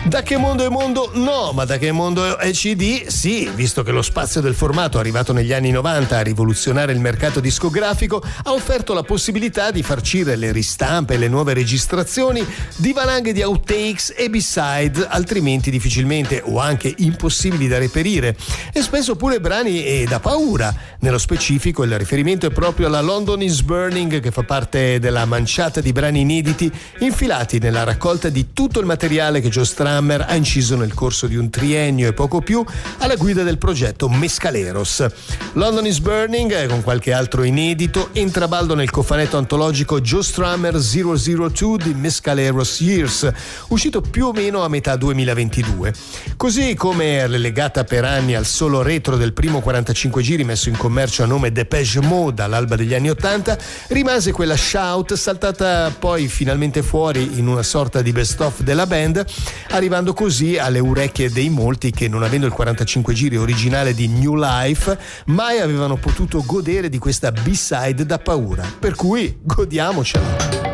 Da che mondo è mondo? No, ma da che mondo è CD? Sì, visto che lo spazio del formato, arrivato negli anni 90 a rivoluzionare il mercato discografico, ha offerto la possibilità di farcire le ristampe e le nuove registrazioni di valanghe di outtakes e B-side, altrimenti difficilmente o anche impossibili da reperire, e spesso pure brani da paura. Nello specifico il riferimento è proprio alla London is Burning, che fa parte della manciata di brani inediti infilati nella raccolta di tutto il materiale che Joe Strummer ha inciso nel corso di un triennio e poco più alla guida del progetto Mescaleros. London is Burning, con qualche altro inedito, entra a baldo nel cofanetto antologico Joe Strummer 002 di Mescaleros Years, uscito più o meno a metà 2022. Così come relegata per anni al solo retro del primo 45 giri messo in commercio a nome Depeche Mode all'alba degli anni 80, rimase quella Shout, saltata poi finalmente fuori in una sorta di best of della band, arrivando così alle orecchie dei molti che, non avendo il 45 giri originale di New Life, mai avevano potuto godere di questa B-side da paura. Per cui godiamocela.